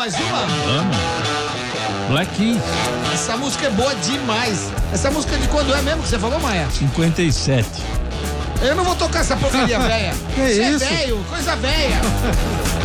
mais uma? Vamos. Black Keys. Essa música é boa demais. Essa música de quando é mesmo que você falou, Maia? 57. Eu não vou tocar essa porcaria velha. Que Você isso? é velho, coisa velha.